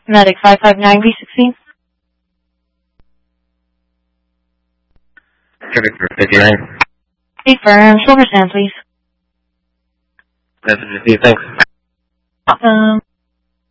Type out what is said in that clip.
Medic 559 V16. Victor 59. Affirm. Silver Sand, please. Message received, thanks. Awesome.